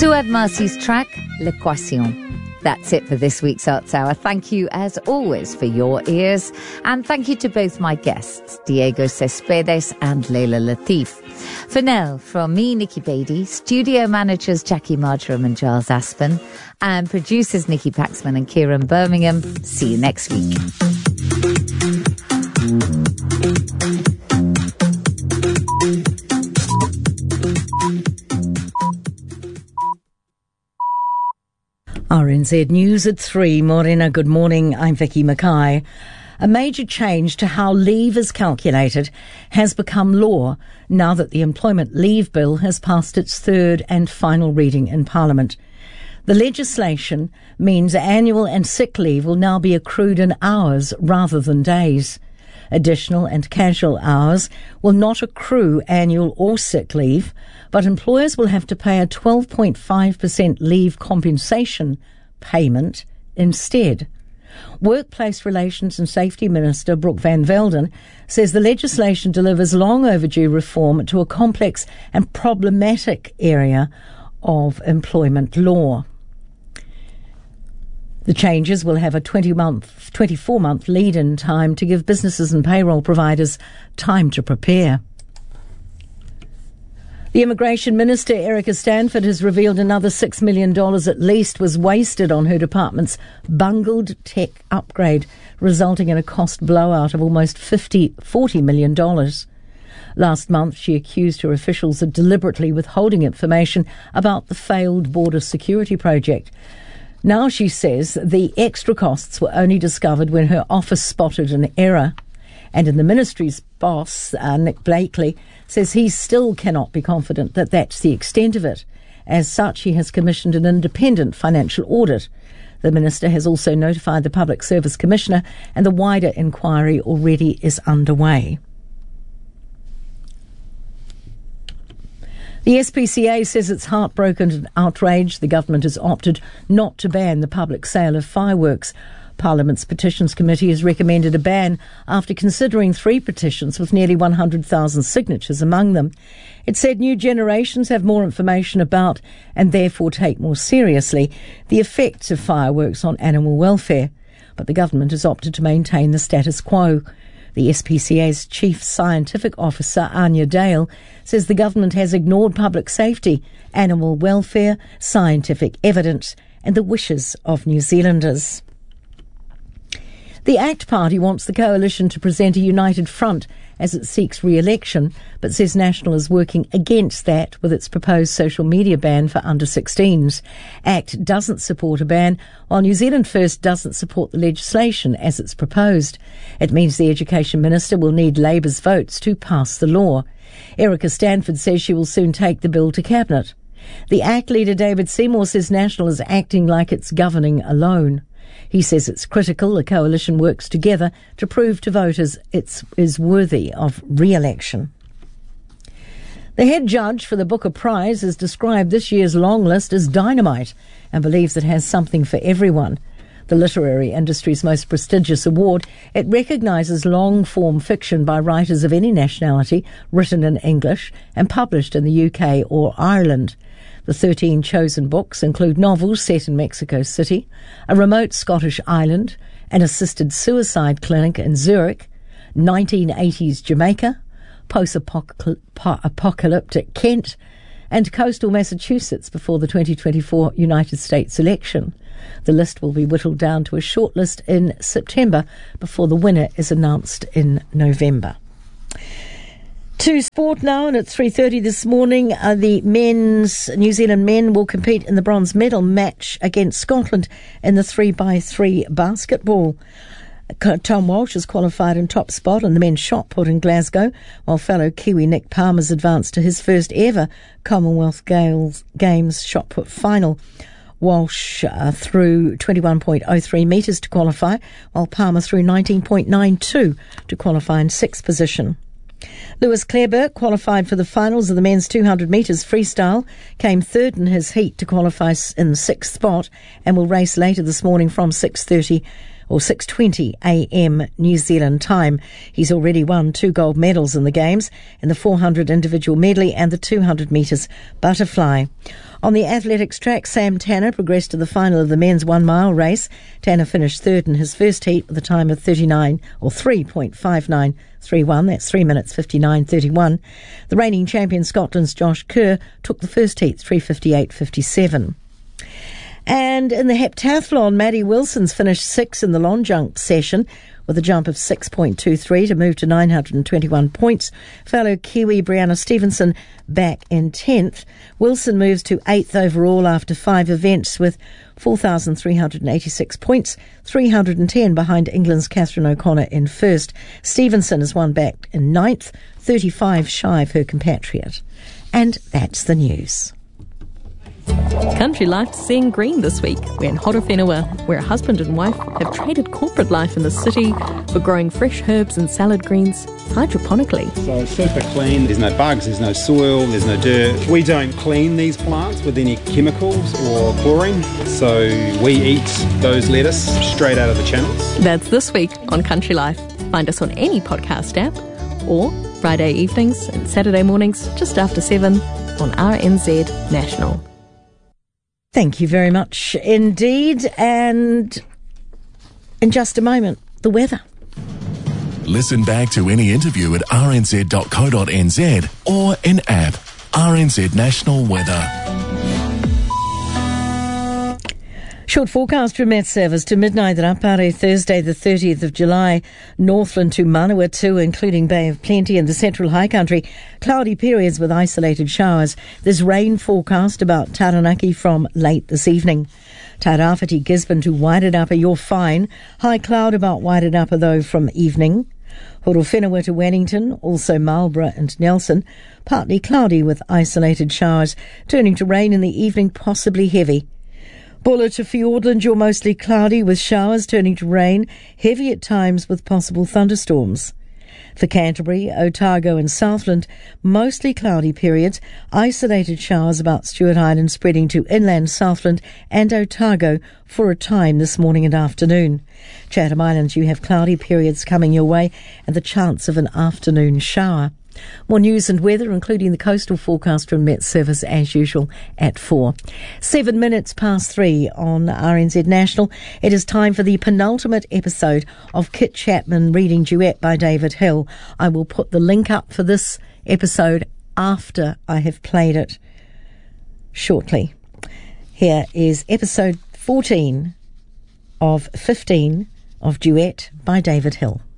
Suad Marcy's track, L'Equation. That's it for this week's Arts Hour. Thank you, as always, for your ears. And thank you to both my guests, Diego Cespedes and Leila Latif. For now, from me, Nikki Beatty, studio managers Jackie Marjoram and Giles Aspen, and producers Nikki Paxman and Kieran Birmingham. See you next week. RNZ News at 3. Morena, good morning. I'm Vicky Mackay. A major change to how leave is calculated has become law now that the Employment Leave Bill has passed its third and final reading in Parliament. The legislation means annual and sick leave will now be accrued in hours rather than days. Additional and casual hours will not accrue annual or sick leave, but employers will have to pay a 12.5% leave compensation payment instead. Workplace Relations and Safety Minister Brooke Van Velden says the legislation delivers long overdue reform to a complex and problematic area of employment law. The changes will have a 24-month lead-in time to give businesses and payroll providers time to prepare. The Immigration Minister, Erica Stanford, has revealed another $6 million at least was wasted on her department's bungled tech upgrade, resulting in a cost blowout of almost $40 million. Last month, she accused her officials of deliberately withholding information about the failed border security project. Now she says the extra costs were only discovered when her office spotted an error. And in the ministry's boss, Nick Blakely, says he still cannot be confident that that's the extent of it. As such, he has commissioned an independent financial audit. The minister has also notified the Public Service Commissioner, and the wider inquiry already is underway. The SPCA says it's heartbroken and outraged the government has opted not to ban the public sale of fireworks. Parliament's Petitions Committee has recommended a ban after considering 3 petitions with nearly 100,000 signatures among them. It said new generations have more information about, and therefore take more seriously, the effects of fireworks on animal welfare. But the government has opted to maintain the status quo. The SPCA's Chief Scientific Officer, Anya Dale, says the government has ignored public safety, animal welfare, scientific evidence and the wishes of New Zealanders. The ACT Party wants the coalition to present a united front as it seeks re-election, but says National is working against that with its proposed social media ban for under-16s. ACT doesn't support a ban, while New Zealand First doesn't support the legislation as it's proposed. It means the Education Minister will need Labour's votes to pass the law. Erica Stanford says she will soon take the bill to Cabinet. The ACT leader David Seymour says National is acting like it's governing alone. He says it's critical the coalition works together to prove to voters it is worthy of re-election. The head judge for the Booker Prize has described this year's long list as dynamite and believes it has something for everyone. The literary industry's most prestigious award, it recognises long-form fiction by writers of any nationality written in English and published in the UK or Ireland. The 13 chosen books include novels set in Mexico City, a remote Scottish island, an assisted suicide clinic in Zurich, 1980s Jamaica, post-apocalyptic Kent, and coastal Massachusetts before the 2024 United States election. The list will be whittled down to a shortlist in September before the winner is announced in November. To sport now, and at 3:30 this morning, the New Zealand men will compete in the bronze medal match against Scotland in the 3x3 basketball. Tom Walsh has qualified in top spot on the men's shot put in Glasgow, while fellow Kiwi Nick Palmer's advanced to his first ever Commonwealth Games shot put final. Walsh threw 21.03 metres to qualify, while Palmer threw 19.92 to qualify in sixth position. Lewis Clareburg qualified for the finals of the men's 200 metres freestyle, came third in his heat to qualify in the sixth spot, and will race later this morning from 6:30 or 6:20 a.m. New Zealand time. He's already won 2 gold medals in the Games, in the 400 individual medley and the 200 metres butterfly. On the athletics track, Sam Tanner progressed to the final of the men's 1 mile race. Tanner finished third in his first heat with a time of 3.5931. That's 3 minutes 59.31. The reigning champion, Scotland's Josh Kerr, took the first heat, 3:58.57. And in the heptathlon, Maddie Wilson's finished 6th in the long jump session with a jump of 6.23 to move to 921 points. Fellow Kiwi Brianna Stevenson back in 10th. Wilson moves to 8th overall after 5 events with 4,386 points, 310 behind England's Catherine O'Connor in 1st. Stevenson is one back in 9th, 35 shy of her compatriot. And that's the news. Country Life's seeing green this week. We're in Horowhenua, where a husband and wife have traded corporate life in the city for growing fresh herbs and salad greens hydroponically. So it's super clean, there's no bugs, there's no soil, there's no dirt. We don't clean these plants with any chemicals or chlorine, so we eat those lettuce straight out of the channels. That's this week on Country Life. Find us on any podcast app or Friday evenings and Saturday mornings just after 7 on RNZ National. Thank you very much indeed. And in just a moment, the weather. Listen back to any interview at rnz.co.nz or in app RNZ National Weather. Short forecast from Met Service to midnight at Apare, Thursday the 30th of July. Northland to Manawatu, including Bay of Plenty and the Central High Country. Cloudy periods with isolated showers. There's rain forecast about Taranaki from late this evening. Tairāwhiti, Gisborne to Wairarapa, you're fine. High cloud about Wairarapa though from evening. Horowhenua to Wellington, also Marlborough and Nelson. Partly cloudy with isolated showers, turning to rain in the evening, possibly heavy. Buller to Fiordland, you're mostly cloudy with showers turning to rain, heavy at times with possible thunderstorms. For Canterbury, Otago and Southland, mostly cloudy periods, isolated showers about Stewart Island spreading to inland Southland and Otago for a time this morning and afternoon. Chatham Islands, you have cloudy periods coming your way and the chance of an afternoon shower. More news and weather, including the coastal forecast from Met Service as usual at 4. 7 minutes past 3 on RNZ National. It is time for the penultimate episode of Kit Chapman reading Duet by David Hill. I will put the link up for this episode after I have played it shortly. Here is episode 14 of 15 of Duet by David Hill.